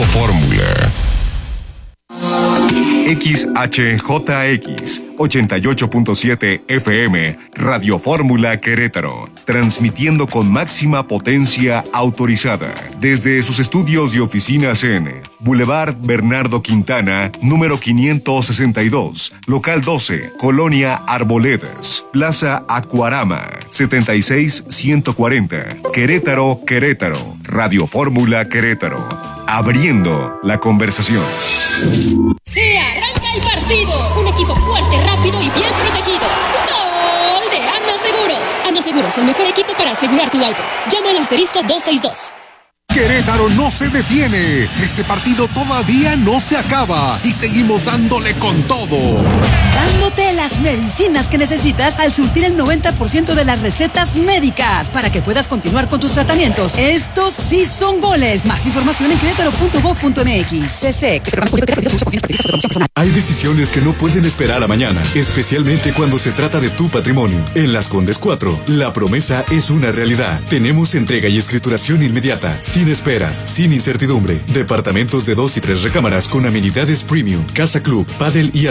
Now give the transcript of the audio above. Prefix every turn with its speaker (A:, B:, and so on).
A: Fórmula. XHJX 88.7 FM, Radio Fórmula Querétaro, transmitiendo con máxima potencia autorizada desde sus estudios y oficinas en Boulevard Bernardo Quintana, número 562, local 12, Colonia Arboledas, Plaza Acuarama, 76140, Querétaro, Querétaro, Radio Fórmula Querétaro, abriendo la conversación.
B: ¡Y arranca el partido! Un equipo fuerte, rápido y bien protegido. ¡Gol de Ana Seguros! Ana Seguros, el mejor equipo para asegurar tu auto. Llama al asterisco 262.
C: Querétaro no se detiene. Este partido todavía no se acaba y seguimos dándole con todo.
D: Dándote las medicinas que necesitas al surtir el 90% de las recetas médicas para que puedas continuar con tus tratamientos. Estos sí son goles. Más información en querétaro.gov.mx. CSEC.
E: Hay decisiones que no pueden esperar a mañana, especialmente cuando se trata de tu patrimonio. En Las Condes 4, la promesa es una realidad. Tenemos entrega y escrituración inmediata, sin esperas, sin incertidumbre. Departamentos de 2 y 3 recámaras con amenidades premium, casa club, pádel y